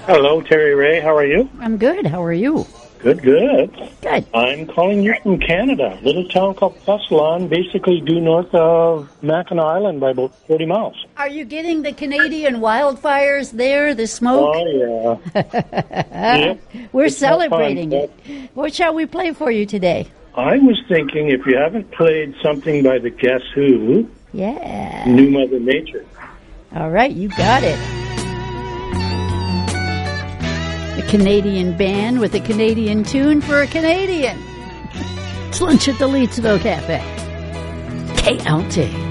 Hello, Terry Ray. How are you? I'm good. How are you? Good, good. Good. I'm calling you from Canada, a little town called Thessalon, basically due north of Mackinac Island by about 40 miles. Are you getting the Canadian wildfires there, the smoke? Oh, yeah. Yep. We're It's celebrating fun, it. What shall we play for you today? I was thinking if you haven't played something by the Guess Who, Yeah. New Mother Nature. All right, you got it. A Canadian band with a Canadian tune for a Canadian. It's lunch at the Leedsville Cafe. KLT.